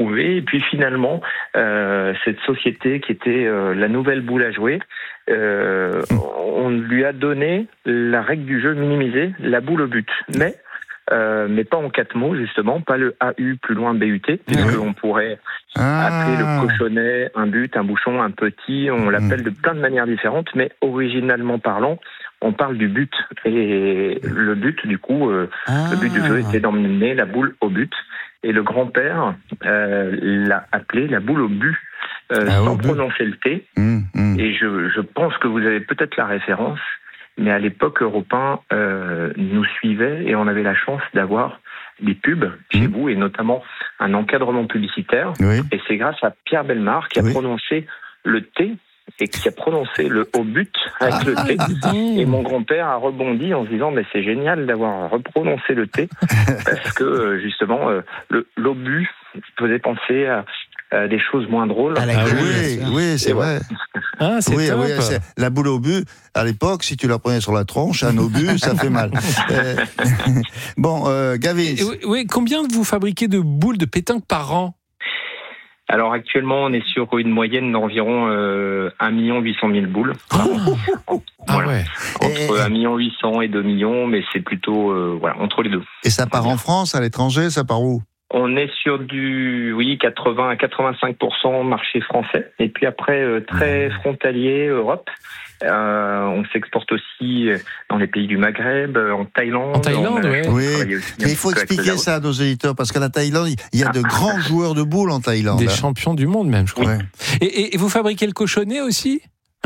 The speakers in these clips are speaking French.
trouvé. Et puis finalement, cette société qui était la nouvelle boule à jouer, on lui a donné la règle du jeu minimisée, la boule au but. Mais pas en 4 mots, justement, pas le AU plus loin BUT, puisque on pourrait appeler le cochonnet un but, un bouchon, un petit, on l'appelle de plein de manières différentes, mais originalement parlant, on parle du but. Et le but, du coup, le but du jeu était d'emmener la boule au but. Et le grand-père l'a appelé la boule au but, sans prononcer le T. Et je pense que vous avez peut-être la référence, mais à l'époque, Europe 1 nous suivait et on avait la chance d'avoir des pubs chez vous, et notamment un encadrement publicitaire. Et c'est grâce à Pierre Bellemare qui a prononcé le T et qui a prononcé le au but avec le T. Et mon grand-père a rebondi en se disant mais c'est génial d'avoir reprononcé le T parce que justement l'obus faisait penser à des choses moins drôles. Oui, c'est vrai. C'est top. C'est la boule au but. À l'époque, si tu la prenais sur la tronche, un obus, ça fait mal. Bon, Gavin. Oui, combien vous fabriquez de boules de pétanque par an ? Alors actuellement, on est sur une moyenne d'environ 1 800 000 boules. Voilà. Entre 1 800 000 et 2 millions, mais c'est plutôt entre les deux. Et ça part en France, à l'étranger, ça part où ? On est sur du 80 à 85% marché français, et puis après très frontalier Europe. On s'exporte aussi dans les pays du Maghreb, en Thaïlande. Oui. Mais il faut expliquer ça à nos éditeurs, parce qu'à la Thaïlande, il y a de grands joueurs de boules en Thaïlande. Des champions du monde même, je crois. Et vous fabriquez le cochonnet aussi ?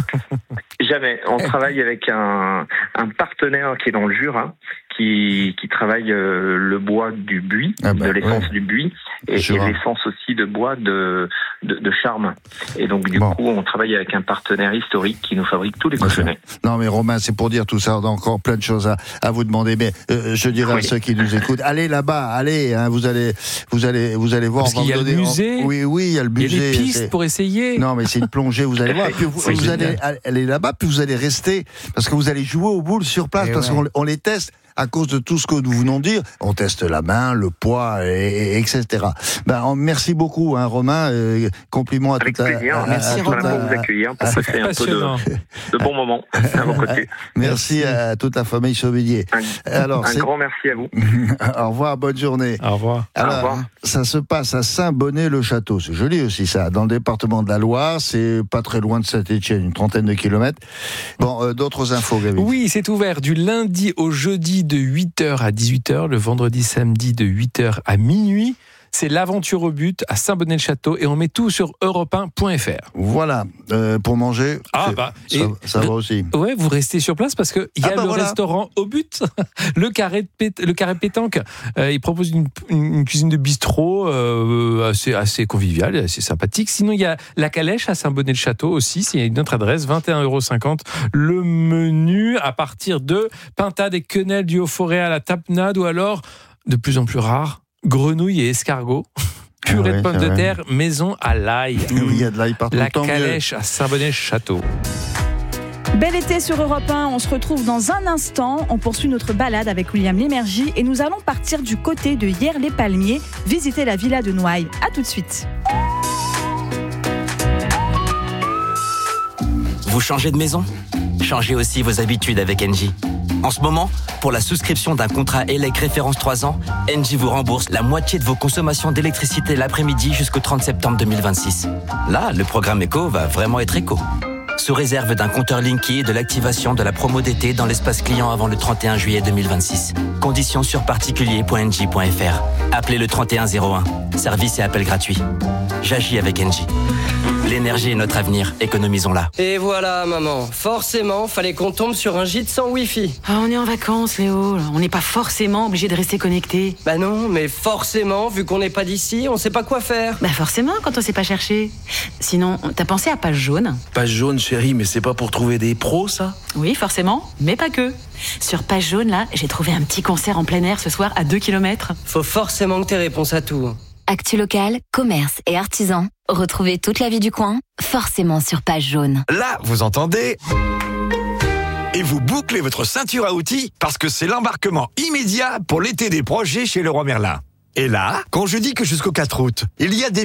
Jamais. On travaille avec un partenaire qui est dans le Jura, qui travaille le bois du buis, de l'essence du buis, et l'essence aussi de bois de charme. Et donc du coup, on travaille avec un partenaire historique qui nous fabrique tous les cochonnets. Non mais Romain, c'est pour dire tout ça, on a encore plein de choses à vous demander, mais je dirais à ceux qui nous écoutent, allez là-bas, allez, vous allez voir. Parce qu'il y a le musée. Oui, il y a le musée. Il y a des pistes pour essayer. Non mais c'est une plongée, vous allez voir. Puis vous allez aller là-bas, puis vous allez rester, parce que vous allez jouer aux boules sur place, parce qu'on les teste. À cause de tout ce que nous venons de dire, on teste la main, le poids, etc. Merci beaucoup, Romain. Compliments à toute la... Merci Romain pour vous accueillir, pour passer un peu de bons moments à vos côtés. Merci à toute la famille Chauvillier. Un grand merci à vous. Au revoir, bonne journée. Au revoir. Alors, au revoir. Ça se passe à Saint-Bonnet-le-Château. C'est joli aussi ça, dans le département de la Loire. C'est pas très loin de Saint-Étienne, une trentaine de kilomètres. Bon, d'autres infos, Gabi. Oui, c'est ouvert du lundi au jeudi de 8h à 18h, le vendredi samedi de 8h à minuit. C'est l'aventure au but à Saint-Bonnet-le-Château et on met tout sur europe1.fr. Voilà, pour manger, ça va aussi. Ouais, vous restez sur place parce qu'il y a restaurant au but, le carré pétanque. Il propose une cuisine de bistrot assez conviviale et assez sympathique. Sinon, il y a la calèche à Saint-Bonnet-le-Château aussi, c'est une autre adresse, 21,50 €. Le menu à partir de pintade et quenelle du Haut-Forêt à la tapenade, ou alors, de plus en plus rare, grenouilles et escargots, purée de pommes de terre, maison à l'ail. Oui, il y a de l'ail partout. La calèche à Saint-Bonnet-le-Château. Bel été sur Europe 1, on se retrouve dans un instant. On poursuit notre balade avec William Lémergie et nous allons partir du côté de Hyères-les-Palmiers, visiter la villa de Noailles. A tout de suite. Vous changez de maison ? Changez aussi vos habitudes avec Engie. En ce moment, pour la souscription d'un contrat ELEC référence 3 ans, Engie vous rembourse la moitié de vos consommations d'électricité l'après-midi jusqu'au 30 septembre 2026. Là, le programme éco va vraiment être éco. Sous réserve d'un compteur Linky et de l'activation de la promo d'été dans l'espace client avant le 31 juillet 2026. Conditions sur particulier.engie.fr. Appelez le 3101. Service et appel gratuit. J'agis avec Engie. L'énergie est notre avenir, économisons-la. Et voilà, maman. Forcément, fallait qu'on tombe sur un gîte sans Wi-Fi. Ah, on est en vacances, Léo. On n'est pas forcément obligé de rester connecté. Bah non, mais forcément, vu qu'on n'est pas d'ici, on sait pas quoi faire. Bah forcément, quand on sait pas chercher. Sinon, t'as pensé à Page Jaune ? Page Jaune, chérie, mais c'est pas pour trouver des pros, ça ? Oui, forcément, mais pas que. Sur Page Jaune, là, j'ai trouvé un petit concert en plein air ce soir à 2 km. Faut forcément que t'aies réponse à tout. Actu locale, commerce et artisans. Retrouvez toute la vie du coin, forcément sur Page Jaune. Là, vous entendez ? Et vous bouclez votre ceinture à outils parce que c'est l'embarquement immédiat pour l'été des projets chez Leroy Merlin. Et là, quand je dis que jusqu'au 4 août, il y a des